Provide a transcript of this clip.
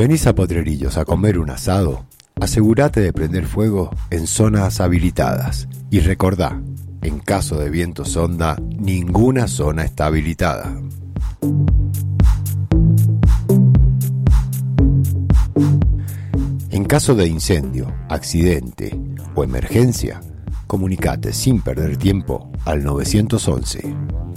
venís a Potrerillos a comer un asado, asegúrate de prender fuego en zonas habilitadas. Y recordá, en caso de viento sonda, ninguna zona está habilitada. En caso de incendio, accidente o emergencia, comunicate sin perder tiempo al 911.